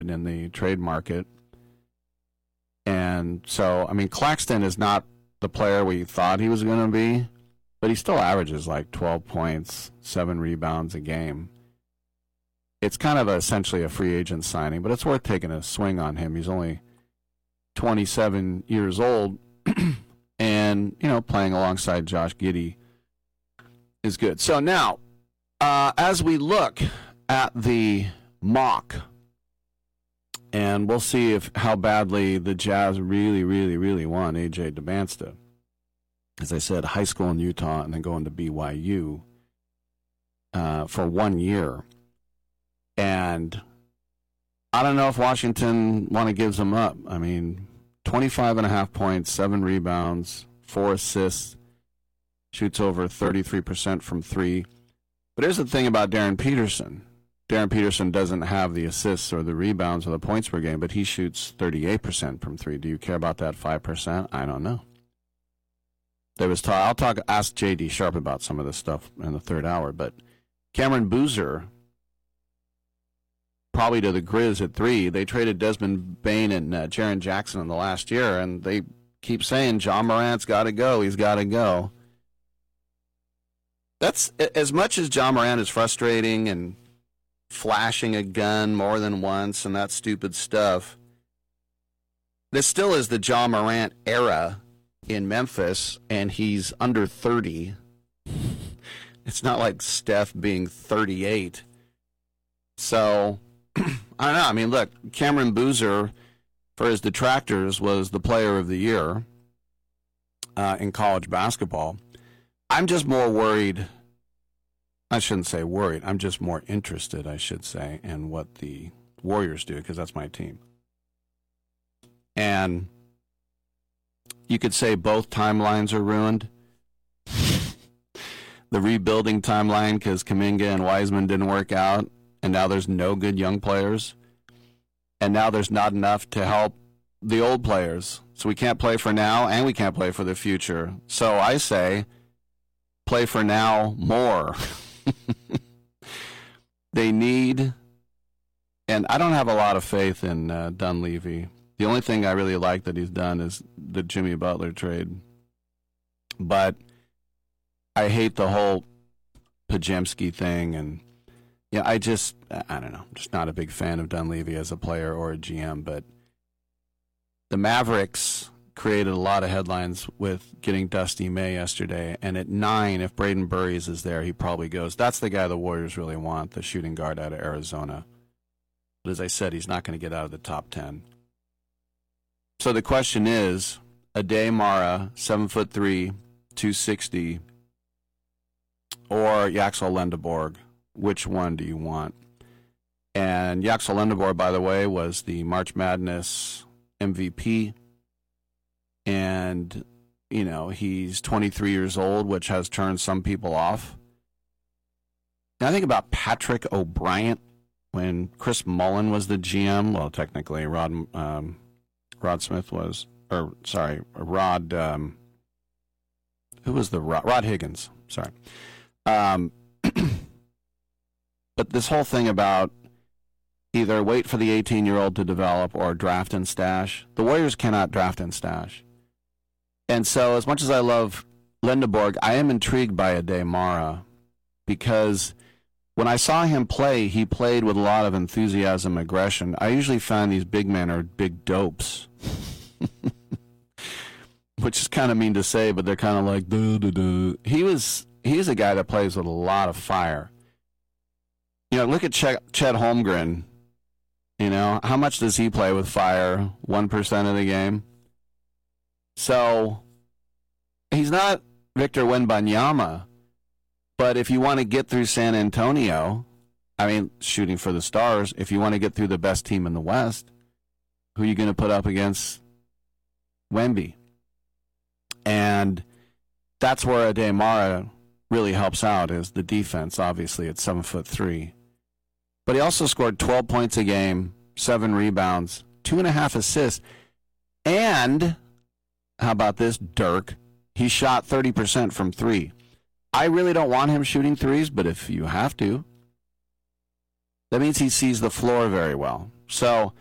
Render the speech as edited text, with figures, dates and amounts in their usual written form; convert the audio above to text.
in the trade market. And so, I mean, Claxton is not the player we thought he was going to be, but he still averages like 12 points, 7 rebounds a game. It's kind of essentially a free agent signing, but it's worth taking a swing on him. He's only 27 years old, and, you know, playing alongside Josh Giddey is good. So now, as we look at the mock, and we'll see how badly the Jazz really want A.J. Demanston. As I said, high school in Utah and then going to BYU for 1 year. And I don't know if Washington gives him up. I mean, 25.5 points, 7 rebounds, 4 assists, shoots over 33% from 3. But here's the thing about Darren Peterson. Darren Peterson doesn't have the assists or the rebounds or the points per game, but he shoots 38% from 3. Do you care about that 5%? I don't know. Ask J.D. Sharp about some of this stuff in the third hour, but Cameron Boozer, probably to the Grizz at 3. They traded Desmond Bane and Jaren Jackson in the last year, and they keep saying Ja Morant's got to go. He's got to go. That's as much as Ja Morant is frustrating and flashing a gun more than once and that stupid stuff. This still is the Ja Morant era in Memphis, and he's under 30. It's not like Steph being 38. So, I don't know. I mean, look, Cameron Boozer, for his detractors, was the player of the year in college basketball. I'm just more worried. I shouldn't say worried. I'm just more interested, I should say, in what the Warriors do, because that's my team. And you could say both timelines are ruined. The rebuilding timeline, because Kuminga and Wiseman didn't work out, and now there's no good young players. And now there's not enough to help the old players. So we can't play for now, and we can't play for the future. So I say, play for now more. They need, and I don't have a lot of faith in Dunleavy. The only thing I really like that he's done is the Jimmy Butler trade. But I hate the whole Pajemski thing, and I don't know. I'm just not a big fan of Dunleavy as a player or a GM, but the Mavericks created a lot of headlines with getting Dusty May yesterday, and at 9, if Braden Burries is there, he probably goes. That's the guy the Warriors really want, the shooting guard out of Arizona. But as I said, he's not going to get out of the top 10. So the question is, Ade Mara, 7'3", 260, or Yaxel Lendeborg, which one do you want? And Yaxel Lendeborg, by the way, was the March Madness MVP. And, he's 23 years old, which has turned some people off. And I think about Patrick O'Bryant when Chris Mullen was the GM. Well, technically, Rod Smith was, who was the Rod Higgins? Sorry. But this whole thing about either wait for the 18-year-old to develop or draft and stash, the Warriors cannot draft and stash. And so as much as I love Lendeborg, I am intrigued by Ade Mara because when I saw him play, he played with a lot of enthusiasm, aggression. I usually find these big men are big dopes, which is kind of mean to say, but they're kind of like, duh. He's a guy that plays with a lot of fire. Look at Chet Holmgren. How much does he play with fire? 1% of the game. So he's not Victor Wembanyama, but if you want to get through San Antonio, shooting for the stars, if you want to get through the best team in the West, who are you going to put up against Wemby? And that's where Ade Mara really helps out, is the defense, obviously, at 7'3". But he also scored 12 points a game, 7 rebounds, 2.5 assists, and how about this, Dirk? He shot 30% from 3. I really don't want him shooting threes, but if you have to, That means he sees the floor very well. So